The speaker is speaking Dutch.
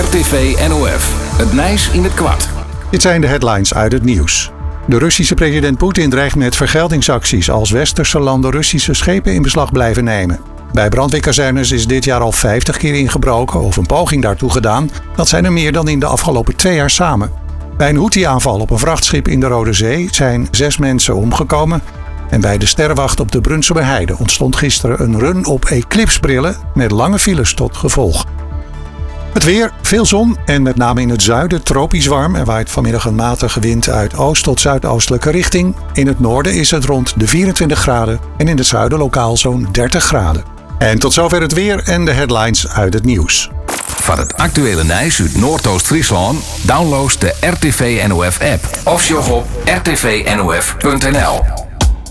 RTV NOF. Het Nijs in het kwart. Dit zijn de headlines uit het nieuws. De Russische president Poetin dreigt met vergeldingsacties als westerse landen Russische schepen in beslag blijven nemen. Bij brandweerkazernes is dit jaar al 50 keer ingebroken of een poging daartoe gedaan. Dat zijn er meer dan in de afgelopen 2 jaar samen. Bij een Houthi-aanval op een vrachtschip in de Rode Zee zijn 6 mensen omgekomen. En bij de sterrenwacht op de Brunsumerheide ontstond gisteren een run op eclipsbrillen met lange files tot gevolg. Het weer, veel zon en met name in het zuiden tropisch warm. Er waait vanmiddag een matige wind uit oost tot zuidoostelijke richting. In het noorden is het rond de 24 graden en in het zuiden lokaal zo'n 30 graden. En tot zover het weer en de headlines uit het nieuws. Van het actuele Nijs uit Noordoost-Friesland download de RTV NOF app of sjog op rtvnof.nl.